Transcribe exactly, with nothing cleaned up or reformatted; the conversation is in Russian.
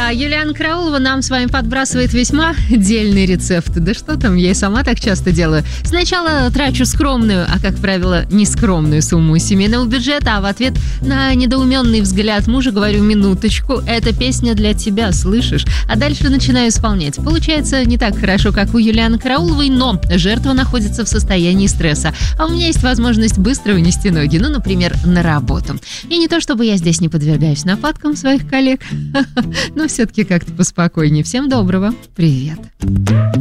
А Юлиана Караулова нам с вами подбрасывает весьма дельный рецепт. Да что там, я и сама так часто делаю. Сначала трачу скромную, а, как правило, нескромную сумму семейного бюджета, а в ответ на недоуменный взгляд мужа говорю: минуточку, эта песня для тебя, слышишь? А дальше начинаю исполнять. Получается не так хорошо, как у Юлианы Карауловой, но жертва находится в состоянии стресса. А у меня есть возможность быстро унести ноги, ну, например, на работу. И не то чтобы я здесь не подвергаюсь нападкам своих коллег, но все-таки как-то поспокойнее. Всем доброго. Привет.